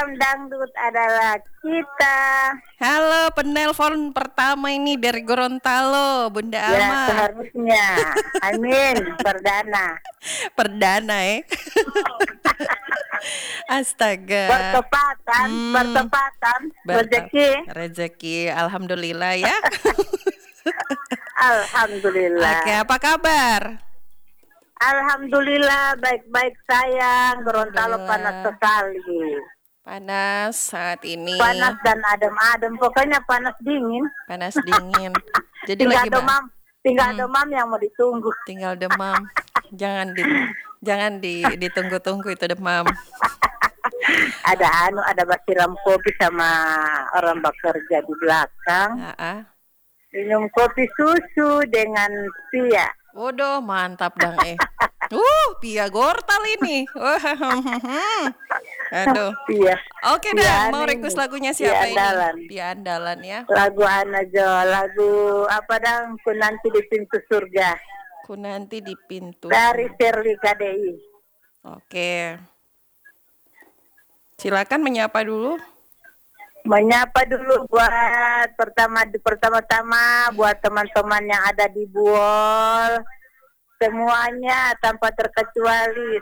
program dangdut adalah kita. Halo, penelpon pertama ini dari Gorontalo, Bunda Ya, Alma. seharusnya. Amin, perdana. Perdana Astaga. Bertepatan, Rezeki, alhamdulillah ya. Alhamdulillah. Oke, apa kabar? Alhamdulillah, baik-baik sayang. Gorontalo panas sekali. Panas saat ini. Panas dan adem-adem, pokoknya panas dingin. Panas dingin. Jadi tinggal lagi demam, demam yang mau ditunggu. Tinggal demam. Jangan ditunggu-tunggu itu demam. Ada basiram kopi sama orang bekerja di belakang. Minum kopi susu dengan pia. Waduh, mantap dong pia gortal ini. Aduh. Pia. Oke dah, mau request lagunya siapa ini? Pia andalan ya. Lagu Anajo, lagu apa dang? Ku nanti di pintu surga. Ku nanti di pintu. Dari Shirley KDI. Oke. Silakan menyapa dulu. Menyapa dulu buat pertama-tama buat teman-teman yang ada di Buol. Semuanya tanpa terkecuali